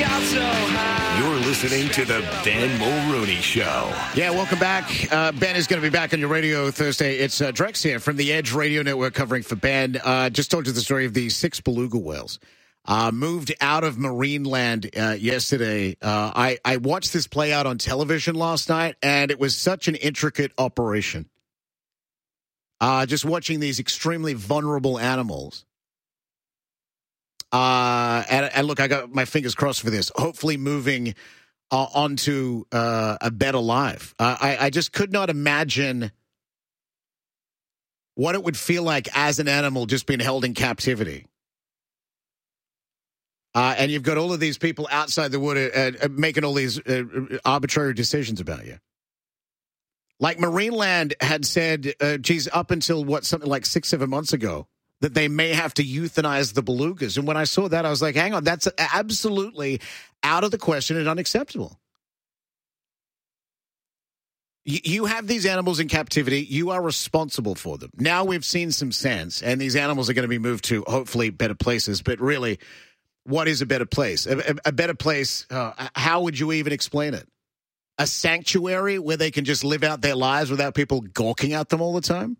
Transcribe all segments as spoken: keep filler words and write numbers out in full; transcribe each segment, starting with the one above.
You're listening to the Ben Mulrooney Show. Yeah, welcome back. Uh, Ben is going to be back on your radio Thursday. It's uh, Drex here from the Edge Radio Network covering for Ben. Uh, just told you the story of the six beluga whales. Uh, moved out of Marineland uh, yesterday. Uh, I, I watched this play out on television last night, and it was such an intricate operation. Uh, just watching these extremely vulnerable animals. Uh, and, and look, I got my fingers crossed for this. Hopefully moving uh, onto uh, a better life. Uh, I, I just could not imagine what it would feel like as an animal just being held in captivity. Uh, and you've got all of these people outside the wood uh, uh, making all these uh, arbitrary decisions about you. Like Marineland had said, uh, geez, up until what, something like six, seven months ago, that they may have to euthanize the belugas. And when I saw that, I was like, hang on, that's absolutely out of the question and unacceptable. You, you have these animals in captivity. You are responsible for them. Now we've seen some sense, and these animals are going to be moved to, hopefully, better places. But really, what is a better place? A, a, a better place, uh, how would you even explain it? A sanctuary where they can just live out their lives without people gawking at them all the time?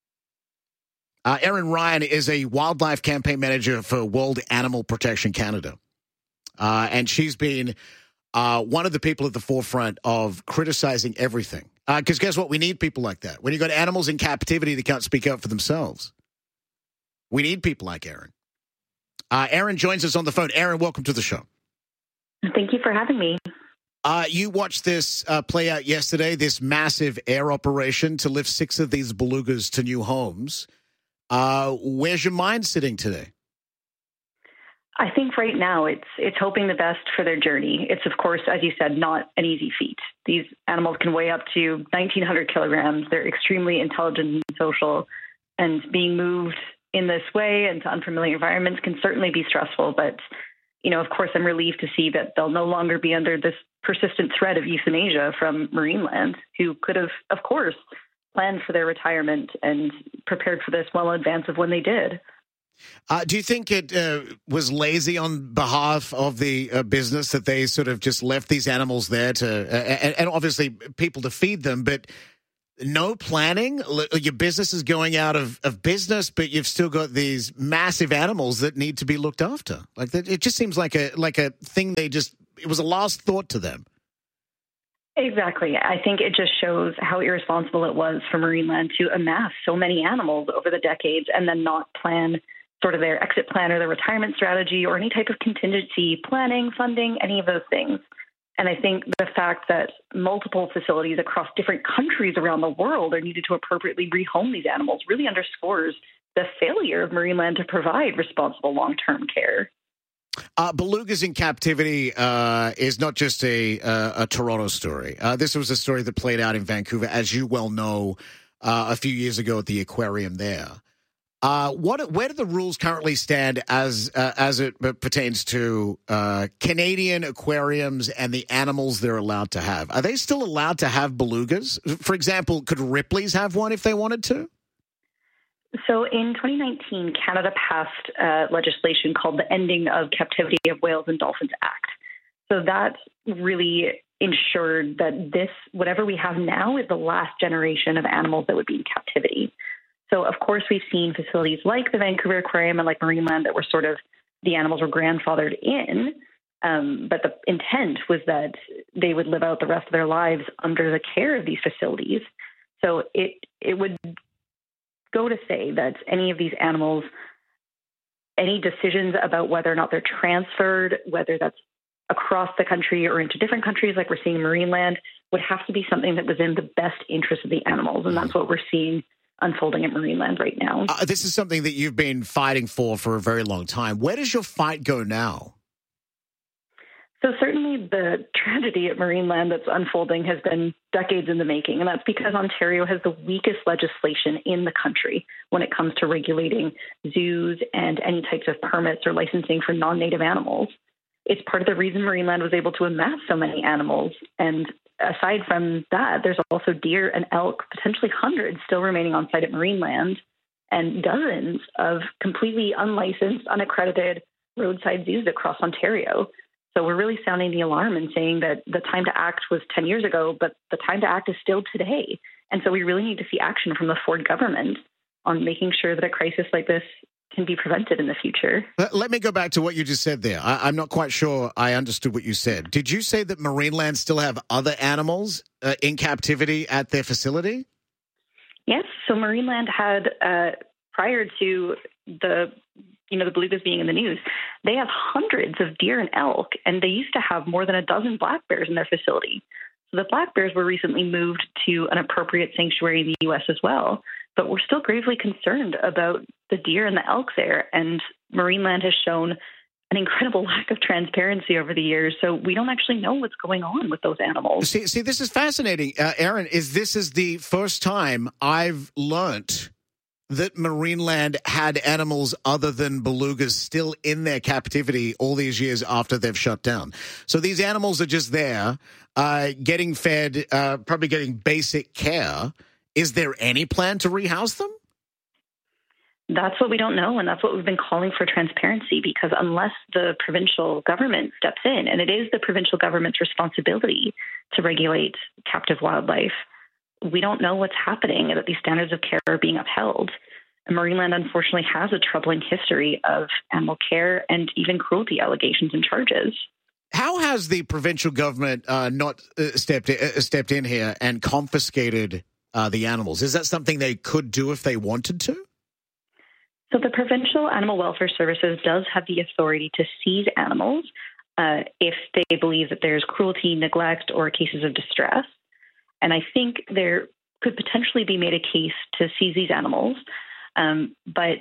Uh, Erin Ryan is a wildlife campaign manager for World Animal Protection Canada. Uh, and she's been uh, one of the people at the forefront of criticizing everything. Because uh, guess what? We need people like that. When you've got animals in captivity that can't speak up for themselves, we need people like Erin. Uh, Erin joins us on the phone. Erin, welcome to the show. Thank you for having me. Uh, you watched this uh, play out yesterday, this massive air operation to lift six of these belugas to new homes. Uh, where's your mind sitting today? I think right now it's it's hoping the best for their journey. It's, of course, as you said, not an easy feat. These animals can weigh up to nineteen hundred kilograms. They're extremely intelligent and social, and being moved in this way into unfamiliar environments can certainly be stressful. But, you know, of course, I'm relieved to see that they'll no longer be under this persistent threat of euthanasia from Marineland, who could have, of course, planned for their retirement and prepared for this well in advance of when they did. Uh, do you think it uh, was lazy on behalf of the uh, business that they sort of just left these animals there to, uh, and, and obviously people to feed them, but no planning? Your business is going out of, of business, but you've still got these massive animals that need to be looked after. Like that, it just seems like a like a thing they just, it was a last thought to them. Exactly. I think it just shows how irresponsible it was for Marineland to amass so many animals over the decades and then not plan sort of their exit plan or their retirement strategy or any type of contingency planning, funding, any of those things. And I think the fact that multiple facilities across different countries around the world are needed to appropriately rehome these animals really underscores the failure of Marineland to provide responsible long-term care. Uh, belugas in captivity uh, is not just a, uh, a Toronto story. Uh, this was a story that played out in Vancouver, as you well know, uh, a few years ago at the aquarium there. Uh, what, where do the rules currently stand as uh, as it pertains to uh, Canadian aquariums and the animals they're allowed to have? Are they still allowed to have belugas? For example, could Ripley's have one if they wanted to? So in twenty nineteen, Canada passed uh, legislation called the Ending of Captivity of Whales and Dolphins Act. So that really ensured that this, whatever we have now, is the last generation of animals that would be in captivity. So, of course, we've seen facilities like the Vancouver Aquarium and like Marineland that were sort of, the animals were grandfathered in. Um, but the intent was that they would live out the rest of their lives under the care of these facilities. So it it would go to say that any of these animals, any decisions about whether or not they're transferred, whether that's across the country or into different countries like we're seeing in Marineland, would have to be something that was in the best interest of the animals. And that's what we're seeing unfolding at Marineland right now. Uh, this is something that you've been fighting for for a very long time. Where does your fight go now? So certainly the tragedy at Marineland that's unfolding has been decades in the making, and that's because Ontario has the weakest legislation in the country when it comes to regulating zoos and any types of permits or licensing for non-native animals. It's part of the reason Marineland was able to amass so many animals. And aside from that, there's also deer and elk, potentially hundreds still remaining on site at Marineland, and dozens of completely unlicensed, unaccredited roadside zoos across Ontario. So we're really sounding the alarm and saying that the time to act was ten years ago, but the time to act is still today. And so we really need to see action from the Ford government on making sure that a crisis like this can be prevented in the future. Let me go back to what you just said there. I, I'm not quite sure I understood what you said. Did you say that Marineland still have other animals uh, in captivity at their facility? Yes. So Marineland had, uh, prior to the, you know, the belugas being in the news, they have hundreds of deer and elk, and they used to have more than a dozen black bears in their facility. So the black bears were recently moved to an appropriate sanctuary in the U S as well. But we're still gravely concerned about the deer and the elk there. And Marineland has shown an incredible lack of transparency over the years. So we don't actually know what's going on with those animals. See, see this is fascinating. Uh, Erin, is this is the first time I've learnt that Marineland had animals other than belugas still in their captivity all these years after they've shut down. So these animals are just there, uh, getting fed, uh, probably getting basic care. Is there any plan to rehouse them? That's what we don't know, and that's what we've been calling for transparency, because unless the provincial government steps in, and it is the provincial government's responsibility to regulate captive wildlife, we don't know what's happening and that these standards of care are being upheld. And Marineland, unfortunately, has a troubling history of animal care and even cruelty allegations and charges. How has the provincial government uh, not uh, stepped uh, stepped in here and confiscated uh, the animals? Is that something they could do if they wanted to? So the Provincial Animal Welfare Services does have the authority to seize animals uh, if they believe that there's cruelty, neglect, or cases of distress. And I think there could potentially be made a case to seize these animals. Um, but,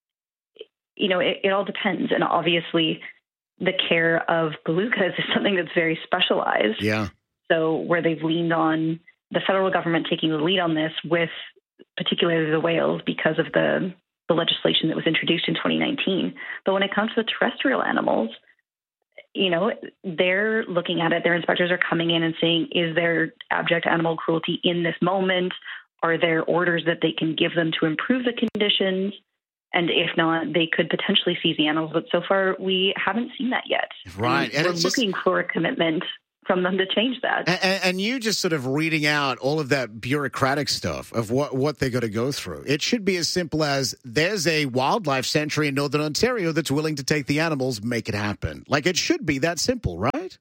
you know, it, it all depends. And obviously, the care of belugas is something that's very specialized. Yeah. So where they've leaned on the federal government taking the lead on this with particularly the whales because of the, the legislation that was introduced in twenty nineteen. But when it comes to the terrestrial animals, you know, they're looking at it. Their inspectors are coming in and saying, is there abject animal cruelty in this moment? Are there orders that they can give them to improve the conditions? And if not, they could potentially seize the animals. But so far, we haven't seen that yet. Right. And, and we're looking just for a commitment from them to change that. And, and you just sort of reading out all of that bureaucratic stuff of what, what they're going to go through. It should be as simple as there's a wildlife sanctuary in Northern Ontario that's willing to take the animals, make it happen. Like it should be that simple, right?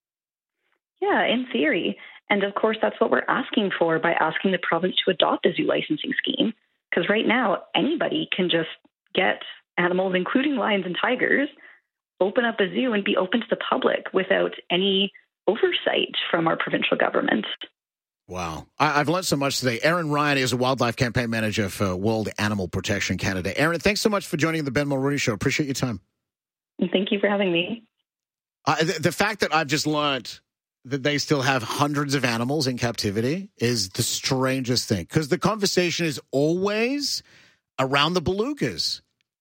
Yeah, in theory. And of course, that's what we're asking for by asking the province to adopt a zoo licensing scheme. Because right now, anybody can just get animals, including lions and tigers, open up a zoo and be open to the public without any oversight from our provincial government. Wow. I- I've learned so much today. Erin Ryan is a wildlife campaign manager for World Animal Protection Canada. Erin, thanks so much for joining the Ben Mulroney Show. Appreciate your time. And thank you for having me. Uh, the, the fact that I've just learned that they still have hundreds of animals in captivity is the strangest thing, because the conversation is always around the belugas.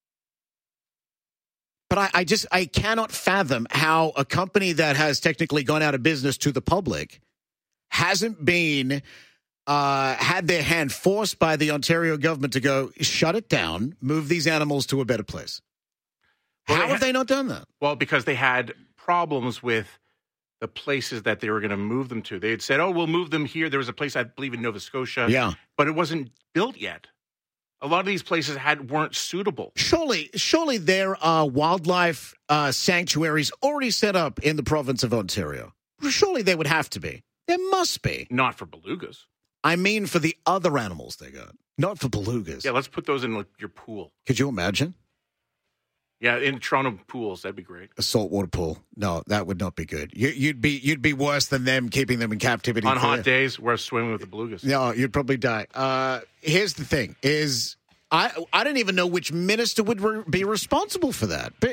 But I, I just, I cannot fathom how a company that has technically gone out of business to the public hasn't been, uh, had their hand forced by the Ontario government to go, shut it down, move these animals to a better place. Well, how they have had, they not done that? Well, because they had problems with the places that they were going to move them to. They had said, oh, we'll move them here. There was a place, I believe, in Nova Scotia. Yeah. But it wasn't built yet. A lot of these places had weren't suitable. Surely, surely there are wildlife uh, sanctuaries already set up in the province of Ontario. Surely there would have to be. There must be. Not for belugas. I mean for the other animals they got, not for belugas. Yeah, let's put those in like, your pool. Could you imagine? Yeah, in Toronto pools, that'd be great. A saltwater pool. No, that would not be good. You, you'd be you'd be worse than them keeping them in captivity. On for, hot days, we're swimming with the belugas. No, you'd probably die. Uh, here's the thing: is I I don't even know which minister would re- be responsible for that. But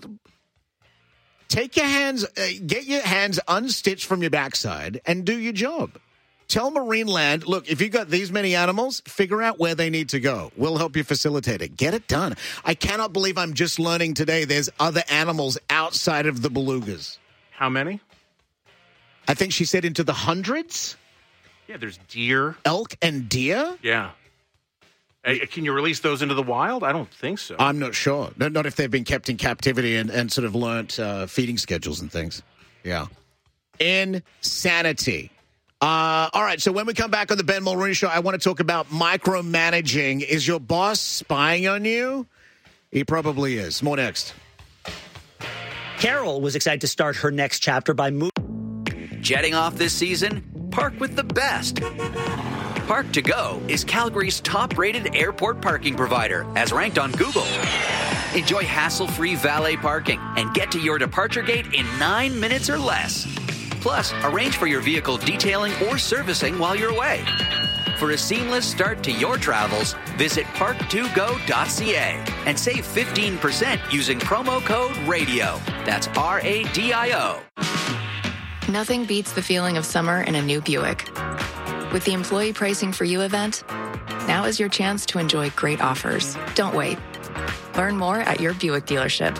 take your hands, uh, get your hands unstitched from your backside, and do your job. Tell Marineland, look, if you've got these many animals, figure out where they need to go. We'll help you facilitate it. Get it done. I cannot believe I'm just learning today there's other animals outside of the belugas. How many? I think she said into the hundreds. Yeah, there's deer. Elk and deer? Yeah. Uh, Can you release those into the wild? I don't think so. I'm not sure. No, not if they've been kept in captivity and, and sort of learnt uh, feeding schedules and things. Yeah. Insanity. Uh, all right, so when we come back on the Ben Mulrooney Show, I want to talk about micromanaging. Is your boss spying on you? He probably is. More next. Carol was excited to start her next chapter by moving. Jetting off this season? Park with the best. Park to Go is Calgary's top-rated airport parking provider, as ranked on Google. Enjoy hassle-free valet parking and get to your departure gate in nine minutes or less. Plus, arrange for your vehicle detailing or servicing while you're away. For a seamless start to your travels, visit park to go dot c a and save fifteen percent using promo code RADIO. That's R A D I O. Nothing beats the feeling of summer in a new Buick. With the Employee Pricing for You event, now is your chance to enjoy great offers. Don't wait. Learn more at your Buick dealership.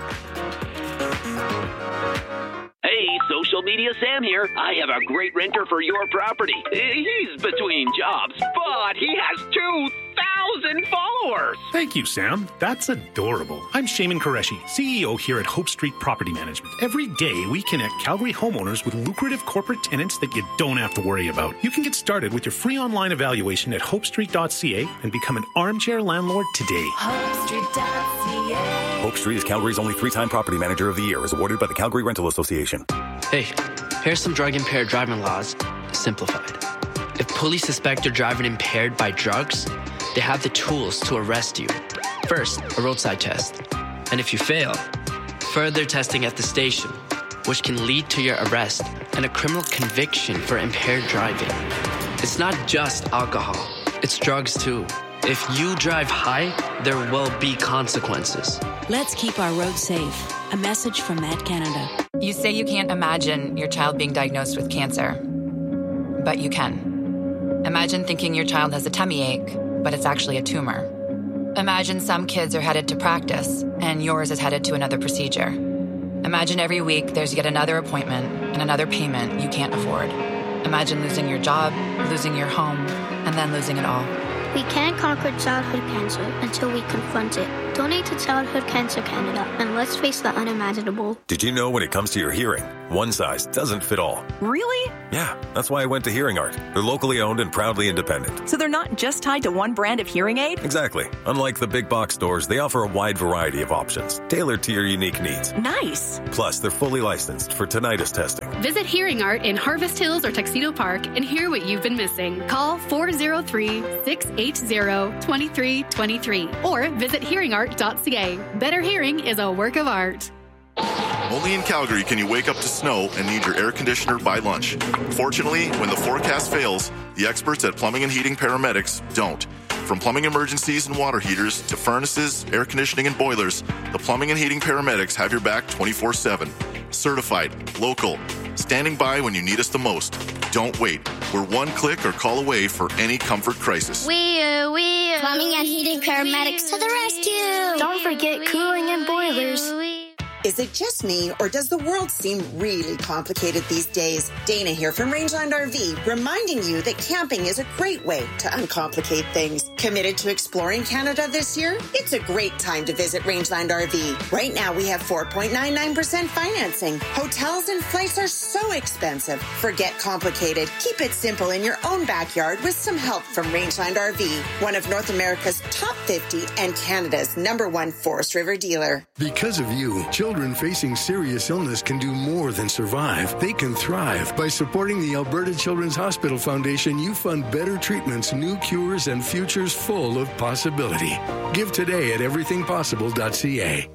Hey, social media Sam here. I have a great renter for your property. He's between jobs, but he has two thousand followers. Thank you, Sam. That's adorable. I'm Shaman Qureshi, C E O here at Hope Street Property Management. Every day, we connect Calgary homeowners with lucrative corporate tenants that you don't have to worry about. You can get started with your free online evaluation at hope street dot c a and become an armchair landlord today. hope street dot c a. Hope Street is Calgary's only three-time Property Manager of the Year, as awarded by the Calgary Rental Association. Hey, here's some drug-impaired driving laws, simplified. If police suspect you're driving impaired by drugs, they have the tools to arrest you. First, a roadside test. And if you fail, further testing at the station, which can lead to your arrest and a criminal conviction for impaired driving. It's not just alcohol, it's drugs too. If you drive high, there will be consequences. Let's keep our roads safe. A message from Med Canada. You say you can't imagine your child being diagnosed with cancer, but you can. Imagine thinking your child has a tummy ache, but it's actually a tumor. Imagine some kids are headed to practice, and yours is headed to another procedure. Imagine every week there's yet another appointment and another payment you can't afford. Imagine losing your job, losing your home, and then losing it all. We can't conquer childhood cancer until we confront it. Donate to Childhood Cancer Canada, and let's face the unimaginable. Did you know when it comes to your hearing, one size doesn't fit all? Really? Yeah, that's why I went to Hearing Art. They're locally owned and proudly independent. So they're not just tied to one brand of hearing aid? Exactly. Unlike the big box stores, they offer a wide variety of options, tailored to your unique needs. Nice. Plus, they're fully licensed for tinnitus testing. Visit Hearing Art in Harvest Hills or Tuxedo Park and hear what you've been missing. Call four oh three, six eight zero, two three two three or visit hearing art dot c a. Better hearing is a work of art. Only in Calgary can you wake up to snow and need your air conditioner by lunch. Fortunately, when the forecast fails, the experts at Plumbing and Heating Paramedics don't. From plumbing emergencies and water heaters to furnaces, air conditioning, and boilers, the Plumbing and Heating Paramedics have your back twenty-four seven. Certified, local, standing by when you need us the most. Don't wait. We're one click or call away for any comfort crisis. We are, we are. Plumbing and Heating Paramedics to the rescue. Don't forget cooling and boilers. Is it just me, or does the world seem really complicated these days? Dana here from Rangeland R V, reminding you that camping is a great way to uncomplicate things. Committed to exploring Canada this year? It's a great time to visit Rangeland R V. Right now, we have four point nine nine percent financing. Hotels and flights are so expensive. Forget complicated. Keep it simple in your own backyard with some help from Rangeland R V, one of North America's top fifty and Canada's number one Forest River dealer. Because of you, children facing serious illness can do more than survive. They can thrive. By supporting the Alberta Children's Hospital Foundation, you fund better treatments, new cures, and futures full of possibility. Give today at everything possible dot c a.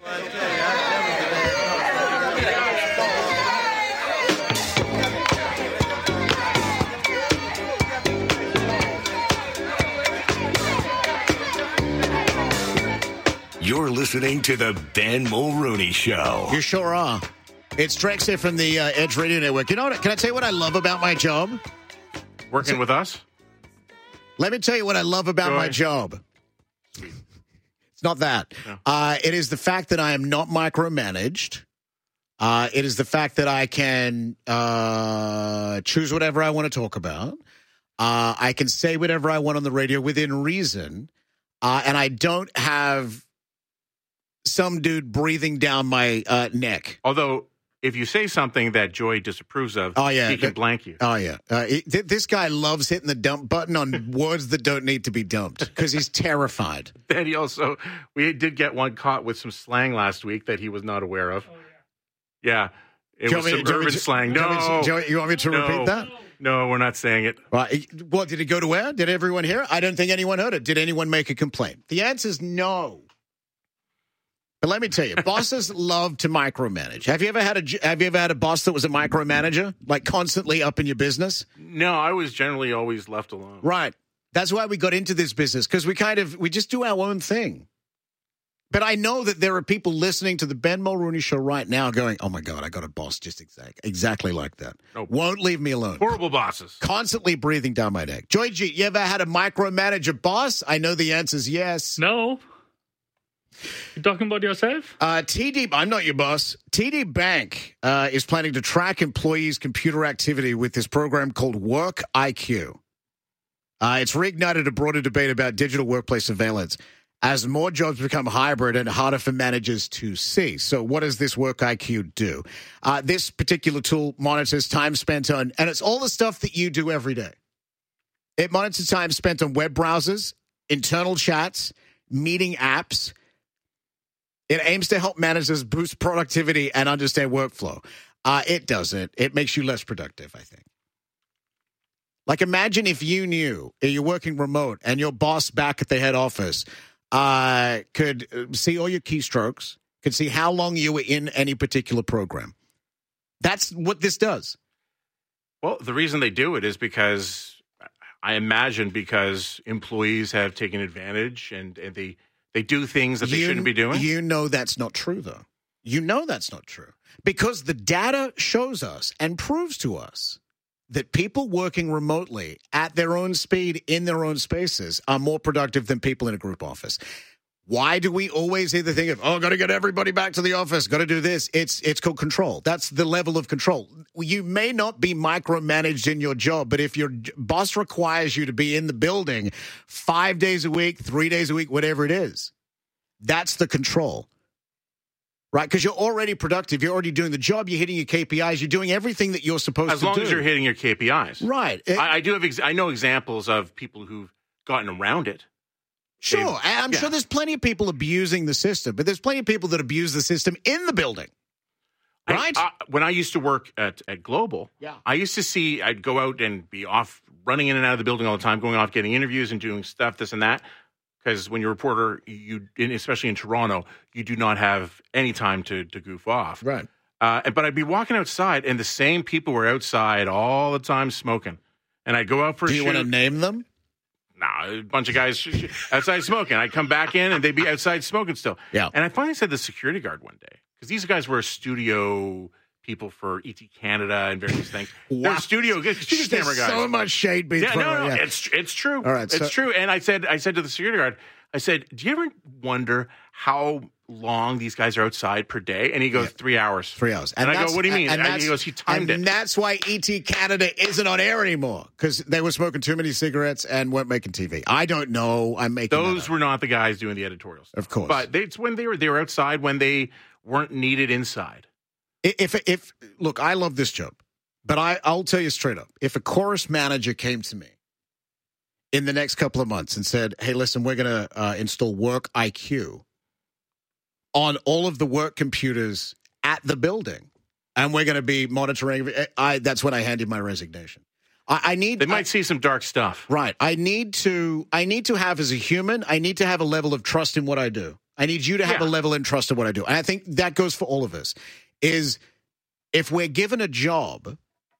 You're listening to the Ben Mulrooney Show. You sure are. It's Drex here from the uh, Edge Radio Network. You know what? Can I tell you what I love about my job? Working with us? Let me tell you what I love about Go my ahead. job. It's not that. No. Uh, it is the fact that I am not micromanaged. Uh, it is the fact that I can uh, choose whatever I want to talk about. Uh, I can say whatever I want on the radio within reason. uh, and I don't have some dude breathing down my uh, neck. Although, if you say something that Joy disapproves of, oh, yeah. he can blank you. Oh, yeah. Uh, it, th- this guy loves hitting the dump button on words that don't need to be dumped because he's terrified. Then he also, we did get one caught with some slang last week that he was not aware of. Oh, yeah. Yeah, it was some urban to, slang. No. You want, to, you want me to no, repeat that? No, we're not saying it. Well, well, did it go to where? Did everyone hear it? I don't think anyone heard it. Did anyone make a complaint? The answer is no. But let me tell you, bosses love to micromanage. Have you ever had a Have you ever had a boss that was a micromanager, like constantly up in your business? No, I was generally always left alone. Right. That's why we got into this business, because we kind of we just do our own thing. But I know that there are people listening to the Ben Mulrooney Show right now going, oh, my God, I got a boss just exact, exactly like that. Oh, Won't leave me alone. Horrible bosses. Constantly breathing down my neck. Joy G, you ever had a micromanager boss? I know the answer is yes. No. You talking about yourself? Uh, T D, I'm not your boss. T D Bank uh, is planning to track employees' computer activity with this program called Work I Q. Uh, it's reignited a broader debate about digital workplace surveillance as more jobs become hybrid and harder for managers to see. So what does this Work I Q do? Uh, this particular tool monitors time spent on, and it's all the stuff that you do every day. It monitors time spent on web browsers, internal chats, meeting apps. It aims to help managers boost productivity and understand workflow. Uh, it doesn't. It makes you less productive, I think. Like, imagine if you knew you're working remote and your boss back at the head office uh, could see all your keystrokes, could see how long you were in any particular program. That's what this does. Well, the reason they do it is because, I imagine, because employees have taken advantage and, and they, they do things that they you, shouldn't be doing. You know that's not true, though. You know that's not true. Because the data shows us and proves to us that people working remotely at their own speed in their own spaces are more productive than people in a group office. Why do we always either think of, oh, got to get everybody back to the office, got to do this? It's it's called control. That's the level of control. You may not be micromanaged in your job, but if your boss requires you to be in the building five days a week, three days a week, whatever it is, that's the control. Right, because you're already productive. You're already doing the job. You're hitting your K P Is. You're doing everything that you're supposed as to do. As long as you're hitting your K P Is. Right. It, I, I do have. Ex- I know examples of people who've gotten around it. Sure. They've, I'm yeah. sure there's plenty of people abusing the system, but there's plenty of people that abuse the system in the building. Right? I, I, when I used to work at, at Global, yeah. I used to see, I'd go out and be off, running in and out of the building all the time, going off, getting interviews and doing stuff, this and that. Because when you're a reporter, you, especially in Toronto, you do not have any time to, to goof off. Right. Uh, but I'd be walking outside, and the same people were outside all the time smoking. And I'd go out for do a you shoot. want to name them? Nah, a bunch of guys outside smoking. I'd come back in, and they'd be outside smoking still. Yeah. And I finally said to the security guard one day, because these guys were studio people for E T Canada and various things. Wow. They're studio, studio camera guys. So much shade being yeah, thrown. No, no, yeah. it's it's true. All right, it's so- true. And I said, I said to the security guard, I said, do you ever wonder how long these guys are outside per day? And he goes, yeah. three hours. Three hours. And, And I that's- go, what do you mean? and And, that's- he goes, he timed and it. that's why E T Canada isn't on air anymore, because they were smoking too many cigarettes and weren't making T V. I don't know. I'm making Those were not the guys doing the editorial stuff. Of course. But they, it's when they were they were outside when they weren't needed inside. If if look, I love this job, but I I'll tell you straight up, if a chorus manager came to me in the next couple of months and said, "Hey, listen, we're going to uh, install Work I Q on all of the work computers at the building, and we're going to be monitoring," I that's when I handed my resignation. I, I need. They might I, see some dark stuff, right? I need to. I need to have as a human. I need to have a level of trust in what I do. I need you to have Yeah. a level of trust in what I do, and I think that goes for all of us. Is if we're given a job,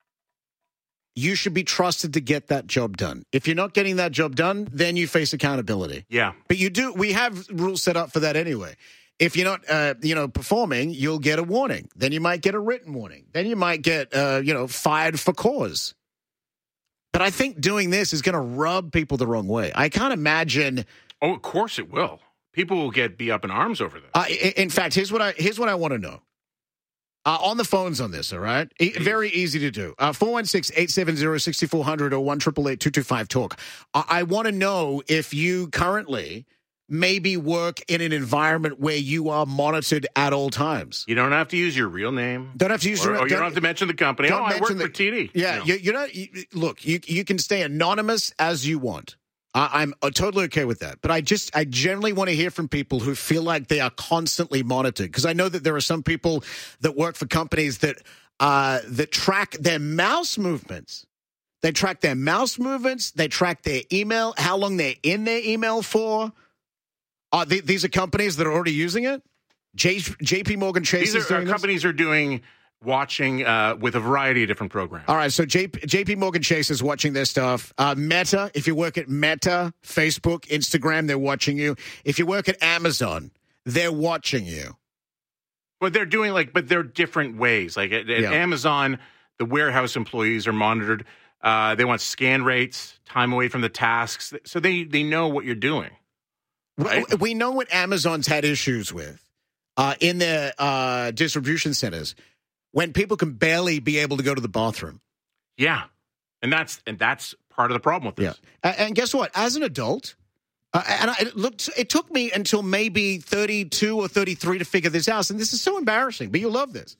you should be trusted to get that job done. If you're not getting that job done, then you face accountability. Yeah. But you do. We have rules set up for that anyway. If you're not, uh, you know, performing, you'll get a warning. Then you might get a written warning. Then you might get, uh, you know, fired for cause. But I think doing this is going to rub people the wrong way. I can't imagine. Oh, of course it will. People will get be up in arms over this. Uh, in, in fact, here's what I here's what I want to know. Uh, on the phones on this, all right? E- very easy to do. Uh, four one six, eight seven zero, six four zero zero or one eight eight eight, two two five, talk. I, I want to know if you currently maybe work in an environment where you are monitored at all times. You don't have to use your real name. Don't have to use or, your or you don't, don't have to mention the company. Oh, I work the, for T D. Yeah, no. you, you know, you, look, you you can stay anonymous as you want. I, I'm uh, totally okay with that. But I just, I generally want to hear from people who feel like they are constantly monitored. Because I know that there are some people that work for companies that uh, that track their mouse movements. They track their mouse movements. They track their email, how long they're in their email for. Uh, th- these are companies that are already using it. J- JP Morgan Chase These are, is doing uh, companies this? are doing watching uh, with a variety of different programs. All right, so J- JP Morgan Chase is watching their stuff. Uh, Meta, if you work at Meta, Facebook, Instagram, they're watching you. If you work at Amazon, they're watching you. But they're doing like, but they're different ways. Like at, at Yeah. Amazon, the warehouse employees are monitored. Uh, they want scan rates, time away from the tasks. So they, they know what you're doing. Right? We, we know what Amazon's had issues with uh, in their uh, distribution centers when people can barely be able to go to the bathroom. Yeah. And that's and that's part of the problem with this. Yeah. Uh, and guess what? As an adult, uh, and I, it, looked, it took me until maybe thirty-two or thirty-three to figure this out. And this is so embarrassing, but you'll love this.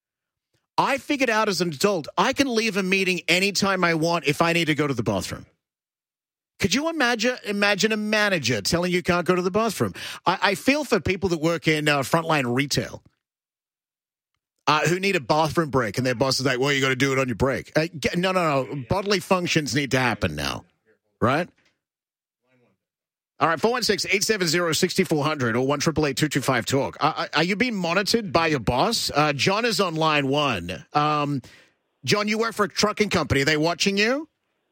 I figured out as an adult, I can leave a meeting anytime I want if I need to go to the bathroom. Could you imagine imagine a manager telling you can't go to the bathroom? I, I feel for people that work in uh, frontline retail uh, who need a bathroom break, and their boss is like, well, you got to do it on your break. Uh, get, no, no, no. Bodily functions need to happen now, right? All right, four one six, eight seven zero, six four zero zero or one eight eight eight, two two five, talk. Uh, are you being monitored by your boss? Uh, John is on line one. Um, John, you work for a trucking company. Are they watching you?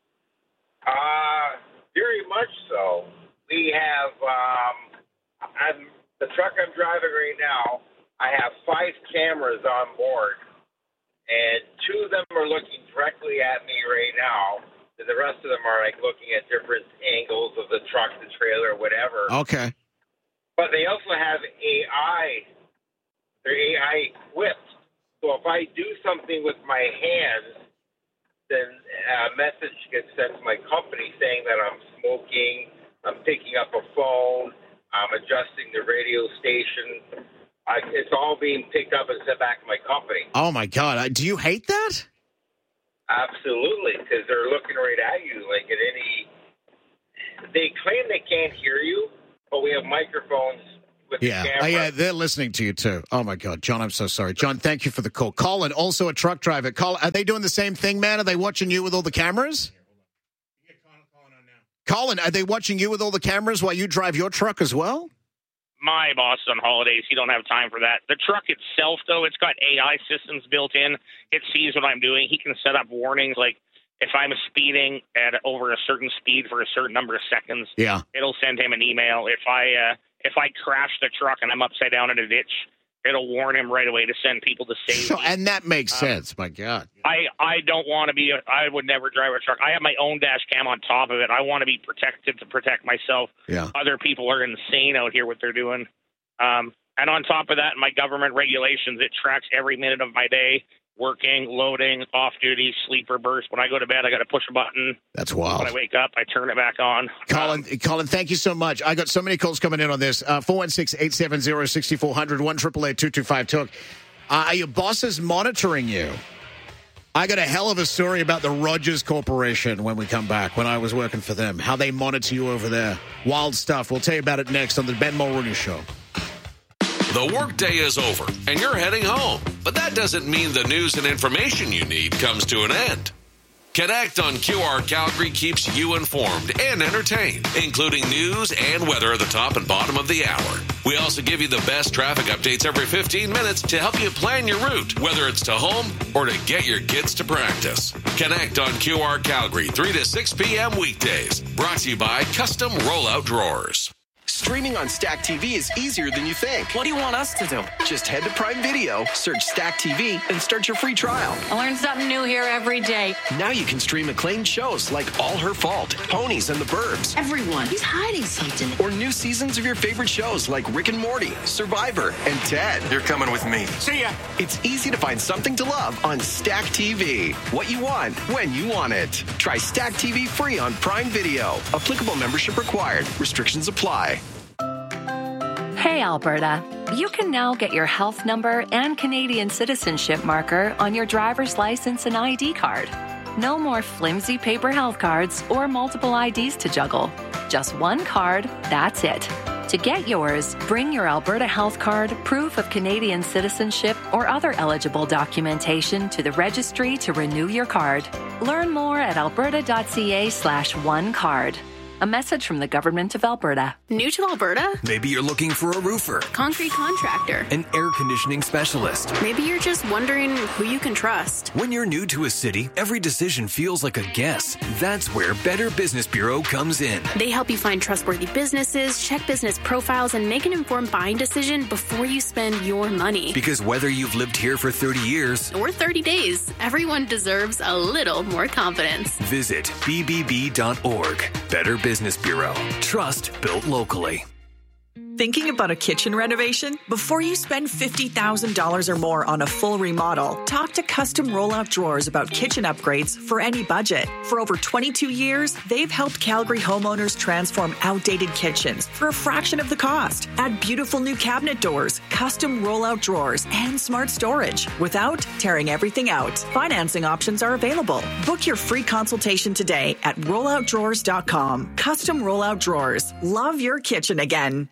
Uh, very much so. We have, um, I'm, the truck I'm driving right now, I have five cameras on board, and two of them are looking directly at me right now. And the rest of them are like looking at different angles of the truck, the trailer, whatever. Okay. But they also have A I. They're A I equipped. So if I do something with my hands, then a message gets sent to my company saying that I'm smoking, I'm picking up a phone, I'm adjusting the radio station. I, it's all being picked up and sent back to my company. Oh, my God. Do you hate that? Absolutely, because they're looking right at you. Like at any, they claim they can't hear you, but we have microphones with Yeah. the Uh, camera. yeah, they're listening to you, too. Oh, my God. John, I'm so sorry. John, thank you for the call. Colin, also a truck driver. Colin, are they doing the same thing, man? Are they watching you with all the cameras? Colin, are they watching you with all the cameras while you drive your truck as well? My boss is on holidays. He don't have time for that. The truck itself, though, it's got A I systems built in. It sees what I'm doing. He can set up warnings like if I'm speeding at over a certain speed for a certain number of seconds. Yeah. It'll send him an email. If I uh, if I crash the truck and I'm upside down in a ditch, it'll warn him right away to send people to save So, me. and that makes Um, sense. My God. I, I don't want to be, a, I would never drive a truck. I have my own dash cam on top of it. I want to be protected to protect myself. Yeah. Other people are insane out here, what they're doing. Um, and on top of that, my government regulations, it tracks every minute of my day, working, loading, off duty, sleeper burst. When I go to bed, I got to push a button. That's wild. When I wake up, I turn it back on. Colin, Colin, thank you so much. I got so many calls coming in on this. Uh, four one six, eight seven zero, six four zero zero, one eight eight eight, two two five, talk. Uh, are your bosses monitoring you? I got a hell of a story about the Rogers Corporation when we come back, when I was working for them, how they monitor you over there. Wild stuff. We'll tell you about it next on the Ben Mulrooney Show. The workday is over, and you're heading home. But that doesn't mean the news and information you need comes to an end. Connect on Q R Calgary keeps you informed and entertained, including news and weather at the top and bottom of the hour. We also give you the best traffic updates every fifteen minutes to help you plan your route, whether it's to home or to get your kids to practice. Connect on Q R Calgary, three to six p.m. weekdays. Brought to you by Custom Rollout Drawers. Streaming on Stack T V is easier than you think. What do you want us to do? Just head to Prime Video, search Stack T V, and start your free trial. I learn something new here every day. Now you can stream acclaimed shows like All Her Fault, Ponies and the Burbs. Everyone, he's hiding something. Or new seasons of your favorite shows like Rick and Morty, Survivor, and Ted. You're coming with me. See ya. It's easy to find something to love on Stack T V. What you want, when you want it. Try Stack T V free on Prime Video. Applicable membership required. Restrictions apply. Hey, Alberta. You can now get your health number and Canadian citizenship marker on your driver's license and I D card. No more flimsy paper health cards or multiple I Ds to juggle. Just one card, that's it. To get yours, bring your Alberta Health Card, proof of Canadian citizenship, or other eligible documentation to the registry to renew your card. Learn more at alberta.ca slash one card. A message from the Government of Alberta. New to Alberta? Maybe you're looking for a roofer, Concrete contractor. an air conditioning specialist. Maybe you're just wondering who you can trust. When you're new to a city, every decision feels like a guess. That's where Better Business Bureau comes in. They help you find trustworthy businesses, check business profiles, and make an informed buying decision before you spend your money. Because whether you've lived here for thirty years Or thirty days, everyone deserves a little more confidence. visit b b b dot org. Better Business Bureau. Trust built locally. Thinking about a kitchen renovation? Before you spend fifty thousand dollars or more on a full remodel, talk to Custom Rollout Drawers about kitchen upgrades for any budget. For over twenty-two years, they've helped Calgary homeowners transform outdated kitchens for a fraction of the cost. Add beautiful new cabinet doors, custom rollout drawers, and smart storage without tearing everything out. Financing options are available. Book your free consultation today at rollout drawers dot com. Custom Rollout Drawers. Love your kitchen again.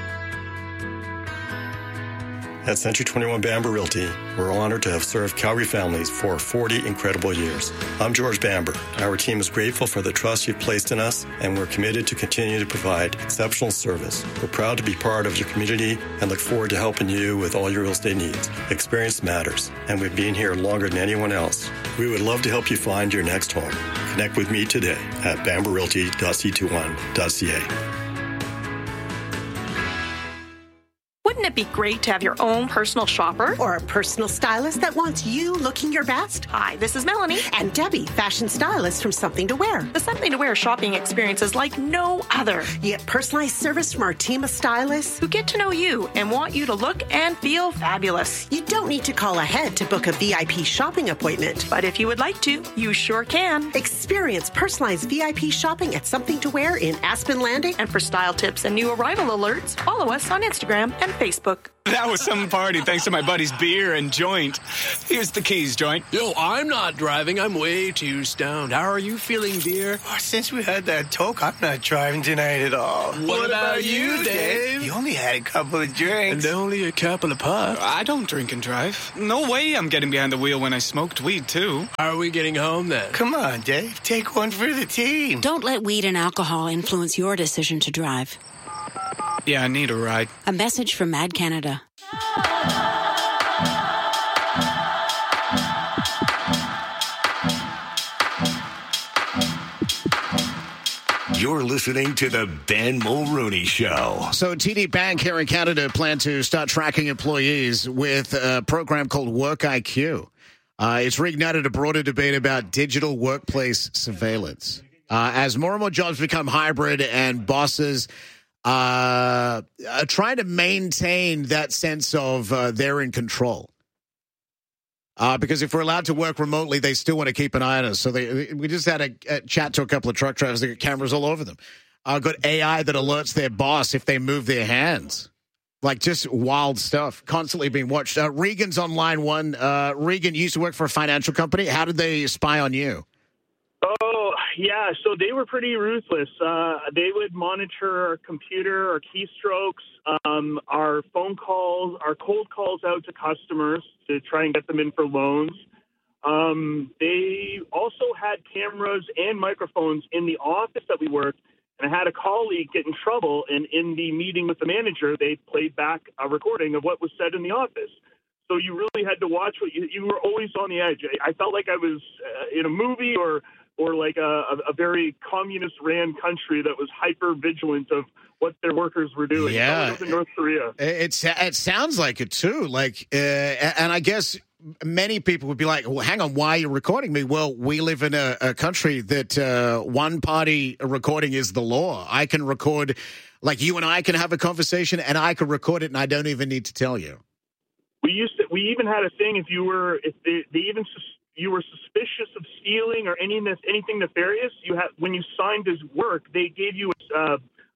At Century twenty-one Bamber Realty, we're honored to have served Calgary families for forty incredible years. I'm George Bamber. Our team is grateful for the trust you've placed in us, and we're committed to continue to provide exceptional service. We're proud to be part of your community and look forward to helping you with all your real estate needs. Experience matters, and we've been here longer than anyone else. We would love to help you find your next home. Connect with me today at bamber realty dot c twenty-one dot c a. Wouldn't it be great to have your own personal shopper? Or a personal stylist that wants you looking your best? Hi, this is Melanie. And Debbie, fashion stylist from Something to Wear. The Something to Wear shopping experience is like no other. You get personalized service from our team of stylists who get to know you and want you to look and feel fabulous. You don't need to call ahead to book a V I P shopping appointment. But if you would like to, you sure can. Experience personalized V I P shopping at Something to Wear in Aspen Landing. And for style tips and new arrival alerts, follow us on Instagram and Facebook. That was some party thanks to my buddy's beer and joint. Here's the keys, joint. Yo, I'm not driving. I'm way too stoned. How are you feeling, dear? Oh, since we had that talk, I'm not driving tonight at all. What, what about, about you, Dave? You only had a couple of drinks. And only a couple of puffs. I don't drink and drive. No way I'm getting behind the wheel when I smoked weed, too. How are we getting home, then? Come on, Dave. Take one for the team. Don't let weed and alcohol influence your decision to drive. Yeah, I need a ride. A message from Mad Canada. You're listening to the Ben Mulrooney Show. So T D Bank here in Canada plan to start tracking employees with a program called Work I Q. Uh, it's reignited a broader debate about digital workplace surveillance. Uh, as more and more jobs become hybrid and bosses uh, are trying to maintain that sense of uh, they're in control. Uh, because if we're allowed to work remotely, they still want to keep an eye on us. So they, we just had a, a chat to a couple of truck drivers. They got cameras all over them. Uh, got A I that alerts their boss if they move their hands. Like just wild stuff, constantly being watched. Uh, Regan's on line one. Uh, Regan, you used to work for a financial company. How did they spy on you? Oh, yeah. So they were pretty ruthless. Uh, they would monitor our computer, our keystrokes, um, our phone calls, our cold calls out to customers to try and get them in for loans. Um, they also had cameras and microphones in the office that we worked. And I had a colleague get in trouble, and in the meeting with the manager, they played back a recording of what was said in the office. So you really had to watch what you, you were always on the edge. I, I felt like I was uh, in a movie or or like a, a very communist-ran country that was hyper-vigilant of what their workers were doing. Yeah. I was in North Korea. It's, it sounds like it, too. Like, uh, and I guess many people would be like, well, hang on, why are you recording me? Well, we live in a, a country that uh, one-party recording is the law. I can record, like you and I can have a conversation, and I can record it, and I don't even need to tell you. We used to, we even had a thing if you were, if they, they even you were suspicious of stealing or any anything nefarious, you had when you signed his work, they gave you a, uh,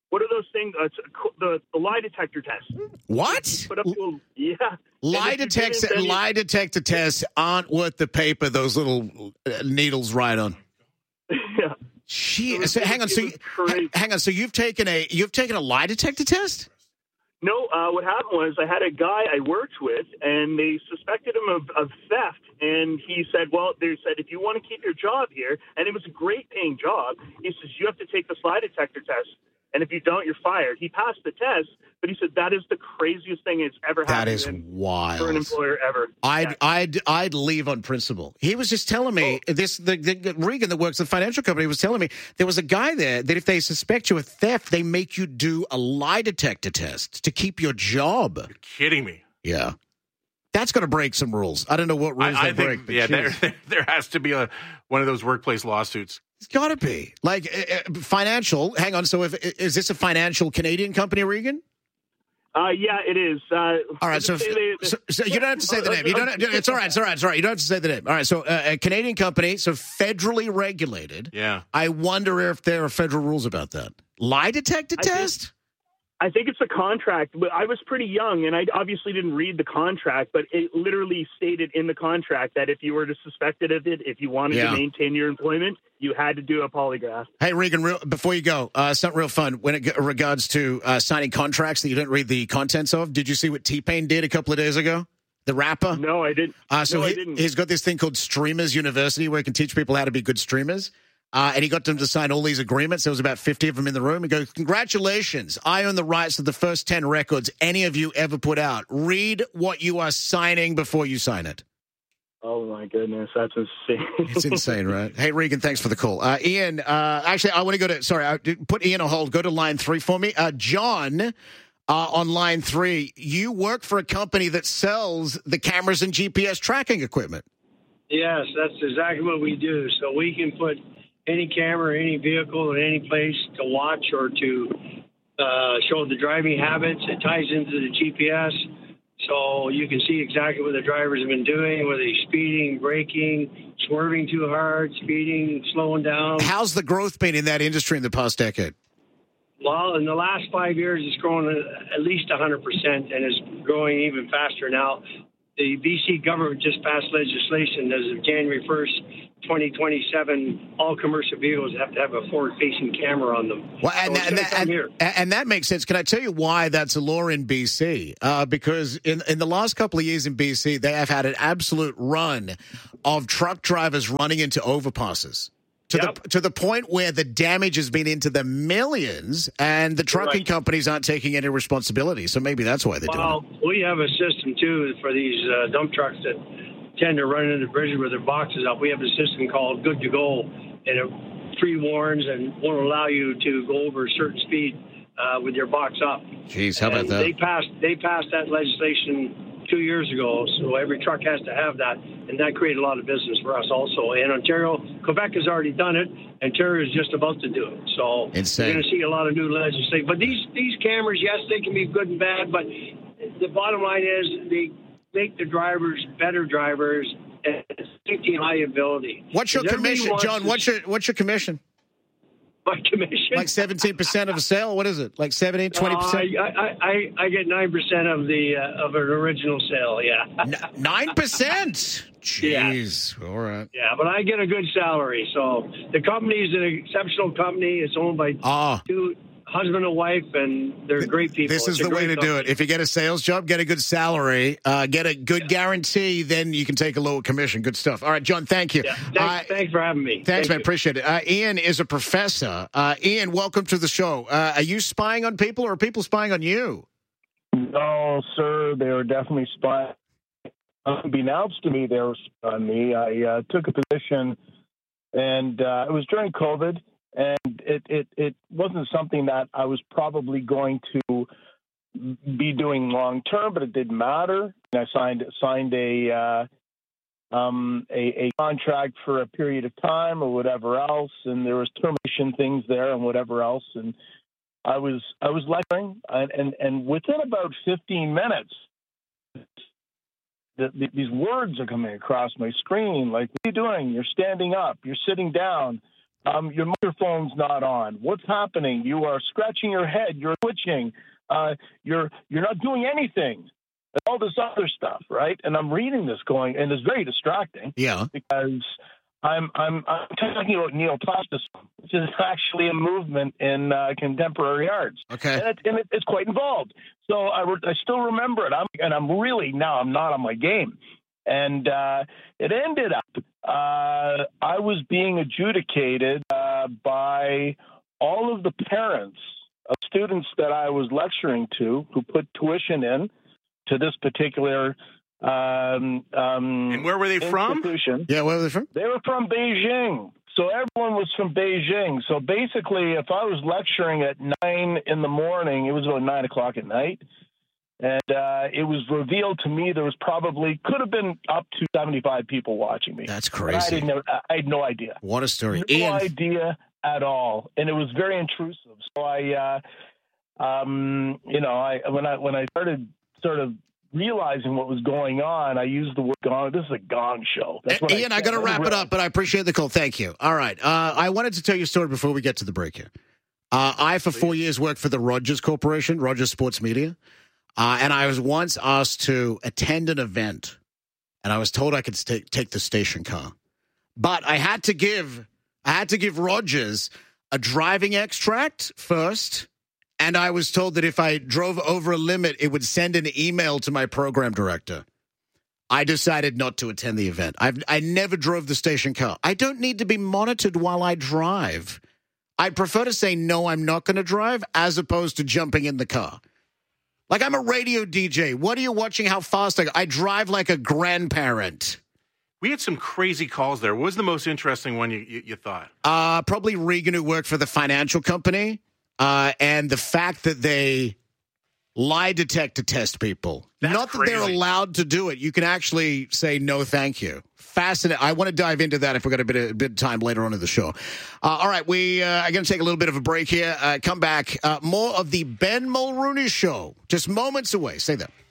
what are those things? Uh, it's the the lie detector test. What? Put up to a, yeah. Lie detector lie detector tests aren't worth the paper those little needles ride on. Yeah. Gee, so hang on. So you, hang on. So you've taken a you've taken a lie detector test? No. Uh, what happened was I had a guy I worked with, and they suspected him of, of theft. And he said, "Well, they said if you want to keep your job here, and it was a great paying job, he says you have to take this lie detector test, and if you don't, you're fired." He passed the test, but he said that is the craziest thing that's ever happened. That is wild for an employer ever. I'd yeah. I'd I'd leave on principle. He was just telling me oh. this. The, the Regan that works at the financial company was telling me there was a guy there that if they suspect you of theft, they make you do a lie detector test to keep your job. You're kidding me. Yeah. That's going to break some rules. I don't know what rules I, I they think, break. But yeah, there, there has to be a one of those workplace lawsuits. It's got to be like uh, financial. Hang on. So, if is this a financial Canadian company, Regan? Uh, yeah, it is. Uh, all right, so, they, they, so, so you don't have to say the name. You don't. It's all right. It's all right. It's all right. You don't have to say the name. All right. So uh, a Canadian company, so federally regulated. Yeah. I wonder if there are federal rules about that. Lie detector I test. Think, I think it's a contract. But I was pretty young, and I obviously didn't read the contract. But it literally stated in the contract that if you were to suspect it of it, if you wanted yeah. to maintain your employment, you had to do a polygraph. Hey, Regan, real, before you go, uh, something real fun when it regards to uh, signing contracts that you didn't read the contents of. Did you see what T-Pain did a couple of days ago? The rapper? No, I didn't. Uh, so no, he, I didn't. He's got this thing called Streamers University where he can teach people how to be good streamers. Uh, and he got them to sign all these agreements. There was about fifty of them in the room. He goes, congratulations. I own the rights to the first ten records any of you ever put out. Read what you are signing before you sign it. Oh, my goodness. That's insane. It's insane, right? Hey, Regan, thanks for the call. Uh, Ian, uh, actually, I want to go to, sorry, I, put Ian on hold. Go to line three for me. Uh, John, uh, on line three, you work for a company that sells the cameras and G P S tracking equipment. Yes, that's exactly what we do. So we can put any camera, any vehicle in any place to watch or to uh, show the driving habits. It ties into the G P S, so you can see exactly what the drivers have been doing, whether he's speeding, braking, swerving too hard, speeding, slowing down. How's the growth been in that industry in the past decade? Well, in the last five years, it's grown at least one hundred percent, and it's growing even faster now. The B C government just passed legislation as of January first, twenty twenty-seven, all commercial vehicles have to have a forward-facing camera on them. Well, and, so that, and, that, and, and that makes sense. Can I tell you why that's a law in B C? Uh, because in, in the last couple of years in B C, they have had an absolute run of truck drivers running into overpasses. To yep. the to the point where the damage has been into the millions, and the trucking right. companies aren't taking any responsibility. So maybe that's why they're well, doing it. Well, we have a system, too, for these uh, dump trucks that tend to run into bridges with their boxes up. We have a system called Good to Go, and it pre-warns and won't allow you to go over a certain speed uh, with your box up. Jeez, how and about that? They passed, they passed that legislation two years ago, so every truck has to have that, and that created a lot of business for us also. And Ontario, Quebec has already done it, Ontario is just about to do it. So Insane. You're going to see a lot of new legislation. But these, these cameras, yes, they can be good and bad, but the bottom line is they make the drivers better drivers and safety and liability. What's your commission, John? What's your what's your commission? My commission? Like seventeen percent of a sale? What is it? Like seventeen, twenty percent? Uh, I, I, I get nine percent of the uh, of an original sale, yeah. nine percent? Jeez. Yeah. All right. Yeah, but I get a good salary. So the company is an exceptional company. It's owned by oh. two husband and wife, and they're great people. This is it's the way to company. do it. If you get a sales job, get a good salary, uh, get a good yeah. guarantee, then you can take a lower commission. Good stuff. All right, John, thank you. Yeah. Thanks, uh, thanks for having me. Thanks, Thank man. you. Appreciate it. Uh, Ian is a professor. Uh, Ian, welcome to the show. Uh, are you spying on people, or are people spying on you? No, sir. They were definitely spying. Unbeknownst to me, they were spying on me. I uh, took a position, and uh, it was during COVID. And it, it, it wasn't something that I was probably going to be doing long term, but it didn't matter. I signed signed a, uh, um, a a contract for a period of time or whatever else, and there was termination things there and whatever else. And I was I was lecturing, and and, and within about fifteen minutes, the, the, these words are coming across my screen like, "What are you doing? You're standing up. You're sitting down." Um, your microphone's not on. What's happening? You are scratching your head. You're twitching. Uh, you're you're not doing anything. All this other stuff, right? And I'm reading this going, and it's very distracting. Yeah. Because I'm I'm I'm talking about neoplasticity, which is actually a movement in uh, contemporary arts. Okay. And, it, and it, it's quite involved. So I, re- I still remember it. I'm, and I'm really, now I'm not on my game. And uh, it ended up, uh, I was being adjudicated uh, by all of the parents of students that I was lecturing to who put tuition in to this particular um, um, and where were they from? Yeah, where were they from? They were from Beijing. So everyone was from Beijing. So basically, if I was lecturing at nine in the morning, it was about nine o'clock at night. And uh, it was revealed to me there was probably, could have been up to seventy-five people watching me. That's And I, crazy. didn't know, I had no idea. What a story. No Ian, idea at all. And it was very intrusive. So I, uh, um, you know, I when I when I started sort of realizing what was going on, I used the word gong. This is a gong show. That's what Ian, I, I got to wrap it up, but I appreciate the call. Thank you. All right. Uh, I wanted to tell you a story before we get to the break here. Uh, I, for four years, worked for the Rogers Corporation, Rogers Sports Media. Uh, and I was once asked to attend an event, and I was told I could st- take the station car. But I had to give I had to give Rogers a driving extract first, and I was told that if I drove over a limit, it would send an email to my program director. I decided not to attend the event. I've, I never drove the station car. I don't need to be monitored while I drive. I'd prefer to say, no, I'm not going to drive, as opposed to jumping in the car. Like, I'm a radio D J. What are you watching? How fast I go? I drive like a grandparent. We had some crazy calls there. What was the most interesting one you, you, you thought? Uh, probably Regan, who worked for the financial company, uh, and the fact that they lie detector test people. That's Not that crazy. they're allowed to do it. You can actually say, no, thank you. Fascinating. I want to dive into that if we've got a bit of, a bit of time later on in the show. Uh, all right, we uh, are going to take a little bit of a break here. Uh, come back. Uh, more of the Ben Mulrooney Show. Just moments away. Say that.